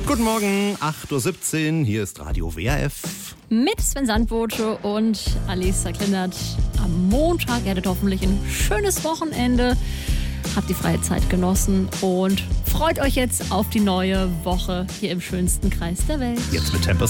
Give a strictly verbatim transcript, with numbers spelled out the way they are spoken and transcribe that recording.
Guten Morgen, acht Uhr siebzehn, hier ist Radio W R F. Mit Sven Sandbote und Alisa Klindert am Montag. Ihr hattet hoffentlich ein schönes Wochenende, habt die freie Zeit genossen und freut euch jetzt auf die neue Woche hier im schönsten Kreis der Welt. Jetzt mit Tempest.